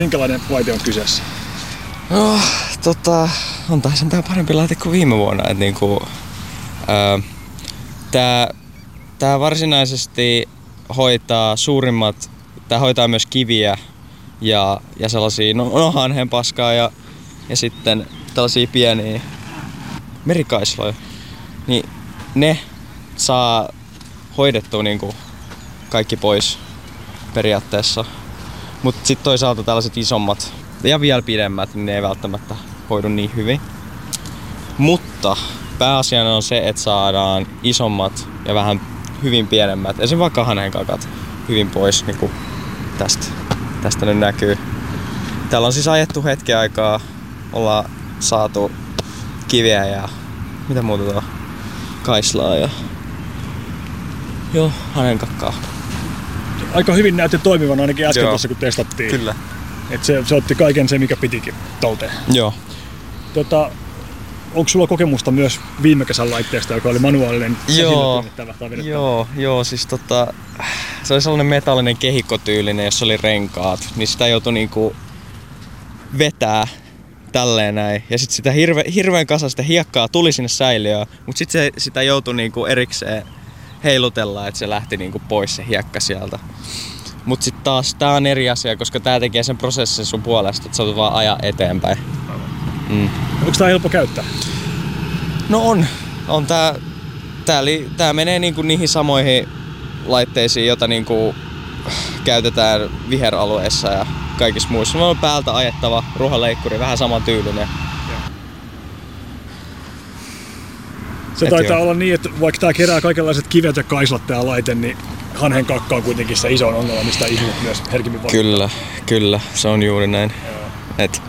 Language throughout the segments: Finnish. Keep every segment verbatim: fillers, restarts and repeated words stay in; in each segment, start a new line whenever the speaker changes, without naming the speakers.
Minkälainen laite on kyseessä?
No, tota, on taas sentään parempi laite kuin viime vuonna. Et niinku, ää, tää, tää varsinaisesti hoitaa suurimmat, tää hoitaa myös kiviä ja, ja sellaisia, no, no hanhenpaskaa ja, ja sitten tällaisia pieniä merikaisloja. Niin ne saa hoidettua niinku kaikki pois periaatteessa. Mutta sitten toisaalta tällaiset isommat ja vielä pidemmät, niin ne ei välttämättä hoidu niin hyvin. Mutta pääasiana on se, että saadaan isommat ja vähän hyvin pienemmät, esimerkiksi vaikka hanhenkakat, hyvin pois, niin kuin tästä, tästä nyt näkyy. Täällä on siis ajettu hetken aikaa, ollaan saatu kiviä ja mitä muuta tuo, kaislaa ja joo, hanenkakkaa.
Aika hyvin näytti toimivan ainakin äsken tuossa, kun testattiin.
Kyllä.
Et se, se otti kaiken se, mikä pitikin talteen.
Joo.
Tota, onko sulla kokemusta myös viime kesän laitteesta, joka oli manuaalinen?
Joo, joo, joo, siis tota, se oli sellainen metallinen kehikkotyylinen, jossa oli renkaat, niin sitä joutui niinku vetää tälleen näin. Ja sit sitä hirve, hirveän kasa sitä hiekkaa tuli sinne säiliöön, mut sit se, sitä joutui niinku erikseen heilutella, että se lähti niinku pois se hiekka sieltä. Mut sit taas tää on eri asia, koska tää tekee sen prosessin sun puolesta, että sä voit vaan ajaa eteenpäin. Mm.
Onko tää helppo käyttää?
No on. On tää, tää, li, tää menee niinku niihin samoihin laitteisiin, joita niinku käytetään viheralueissa ja kaikissa muissa. Se on päältä ajettava ruohonleikkuri, vähän samantyylinen.
Se taitaa olla niin, että vaikka tää kerää kaikenlaiset kivet ja kaislat tää laite, niin hanhenkakka on kuitenkin se iso ongelma, mistä ihmiset myös herkemmin voi.
Kyllä, kyllä, se on juuri näin. Et.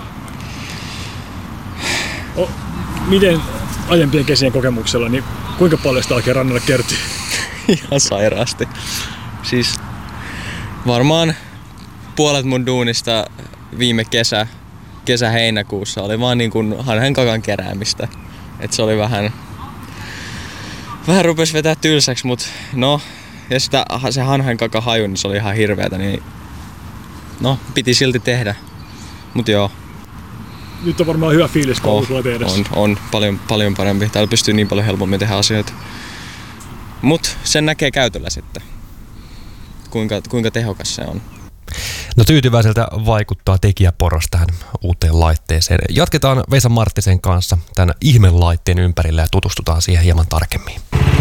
O, miten aiempien kesien kokemuksella, niin kuinka paljon sitä oikein rannalle kertyy?
Ihan sairaasti. Siis varmaan puolet mun duunista viime kesä, kesä-heinäkuussa oli vaan niin kuin hanhenkakan keräämistä. Et se oli vähän, vähän rupesi vetää tylsäksi, mut no, ja sitä, se hanhenkaka haju, niin se oli ihan hirveetä, niin no, piti silti tehdä. Mut joo.
Nyt on varmaan hyvä fiilis, kun
oh,
on edessä.
On, on paljon, paljon parempi. Täällä pystyy niin paljon helpommin tehdä asioita. Mut sen näkee käytöllä sitten, kuinka, kuinka tehokas se on.
No tyytyväiseltä vaikuttaa tekijäporras tähän uuteen laitteeseen. Jatketaan Vesa Marttisen kanssa tämän ihmelaitteen ympärillä ja tutustutaan siihen hieman tarkemmin.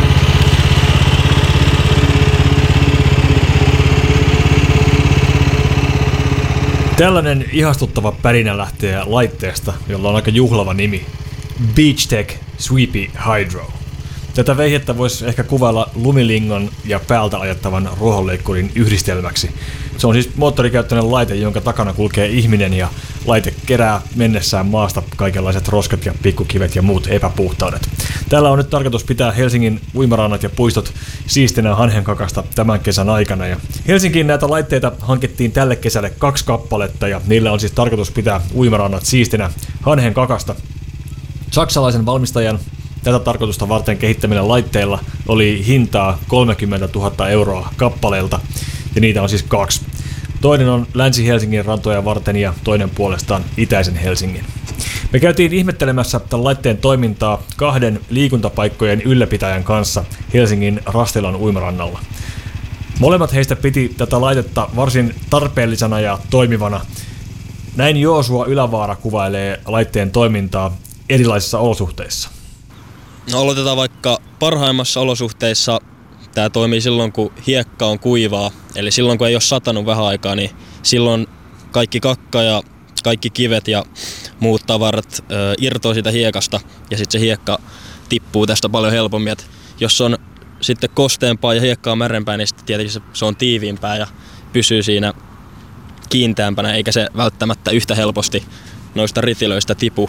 Tällainen ihastuttava pärinä lähtee laitteesta, jolla on aika juhlava nimi. BeachTech Sweepy Hydro. Tätä veihettä voisi ehkä kuvailla lumilingon ja päältä ajettavan ruohonleikkurin yhdistelmäksi. Se on siis moottorikäyttöinen laite, jonka takana kulkee ihminen ja laite kerää mennessään maasta kaikenlaiset roskat ja pikkukivet ja muut epäpuhtaudet. Täällä on nyt tarkoitus pitää Helsingin uimarannat ja puistot siistinä hanhenkakasta tämän kesän aikana. Ja Helsinkiin näitä laitteita hankittiin tälle kesälle kaksi kappaletta ja niillä on siis tarkoitus pitää uimarannat siistinä hanhenkakasta. Saksalaisen valmistajan tätä tarkoitusta varten kehittämillä laitteilla oli hintaa kolmekymmentätuhatta euroa kappaleelta, ja niitä on siis kaksi. Toinen on Länsi-Helsingin rantoja varten ja toinen puolestaan Itäisen Helsingin. Me käytiin ihmettelemässä tämän laitteen toimintaa kahden liikuntapaikkojen ylläpitäjän kanssa Helsingin Rastilan uimarannalla. Molemmat heistä piti tätä laitetta varsin tarpeellisena ja toimivana. Näin Joosua Ylävaara kuvailee laitteen toimintaa erilaisissa olosuhteissa.
No, aloitetaan vaikka parhaimmassa olosuhteissa. Tämä toimii silloin, kun hiekka on kuivaa. Eli silloin, kun ei ole satanut vähän aikaa, niin silloin kaikki kakka ja kaikki kivet ja muut tavarat ö, irtoaa siitä hiekasta. Ja sitten se hiekka tippuu tästä paljon helpommin. Et jos on sitten kosteampaa ja hiekkaa märempää, niin sitten tietenkin se, se on tiiviimpää ja pysyy siinä kiinteämpänä, eikä se välttämättä yhtä helposti noista ritilöistä tipu.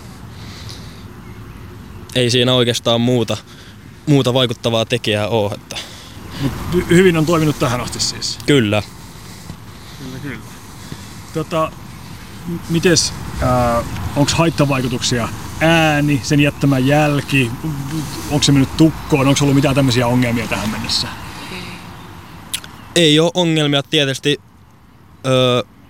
Ei siinä oikeastaan muuta, muuta vaikuttavaa tekijää ole. Että.
Mut hyvin on toiminut tähän asti siis?
Kyllä.
Kyllä, kyllä. Tota, mites, äh, onko haittavaikutuksia? Ääni, sen jättämä jälki, onko se mennyt tukkoon, onko ollut mitään tämmöisiä ongelmia tähän mennessä?
Ei ole ongelmia tietysti. Öö,